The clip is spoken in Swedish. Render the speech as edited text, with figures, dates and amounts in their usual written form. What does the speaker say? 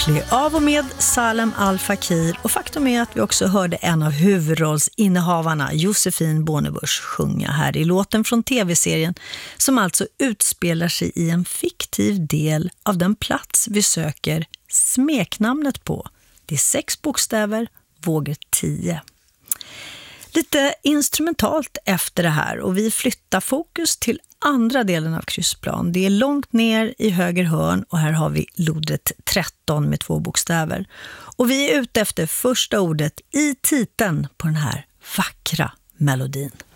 Klä av och med Salem Al Fakir, och faktum är att vi också hörde en av huvudrollsinnehavarna, Josefin Bornebusch, sjunga här i låten från tv-serien som alltså utspelar sig i en fiktiv del av den plats vi söker smeknamnet på. Det är 6 bokstäver, vågor 10. Lite instrumentalt efter det här, och vi flyttar fokus till andra delen av kryssplan. Det är långt ner i höger hörn, och här har vi lodret 13 med 2 bokstäver. Och vi är ute efter första ordet i titeln på den här vackra melodin.